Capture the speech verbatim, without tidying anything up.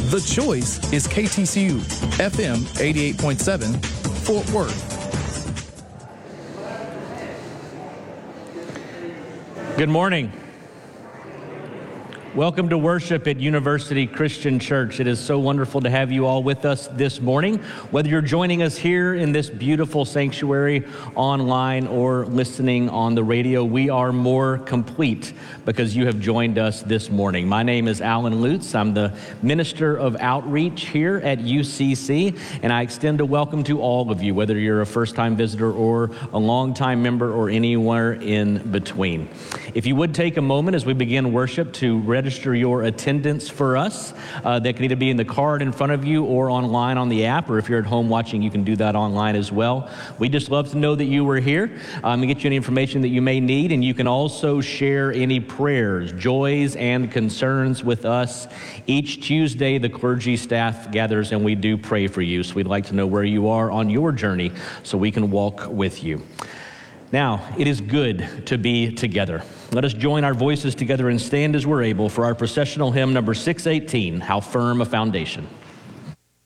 The choice is K T C U, F M eighty-eight point seven, Fort Worth. Good morning. Welcome to worship at University Christian Church. It is so wonderful to have you all with us this morning. Whether you're joining us here in this beautiful sanctuary, online, or listening on the radio, we are more complete because you have joined us this morning. My name is Alan Lutz. I'm the Minister of Outreach here at U C C, and I extend a welcome to all of you, whether you're a first-time visitor or a long-time member or anywhere in between. If you would take a moment as we begin worship to register Register your attendance for us. Uh, that can either be in the card in front of you or online on the app, or if you're at home watching, you can do that online as well. We just love to know that you were here um, and get you any information that you may need, and you can also share any prayers, joys, and concerns with us. Each Tuesday, the clergy staff gathers and we do pray for you, so we'd like to know where you are on your journey so we can walk with you. Now, it is good to be together. Let us join our voices together and stand as we're able for our processional hymn number six eighteen, How Firm a Foundation.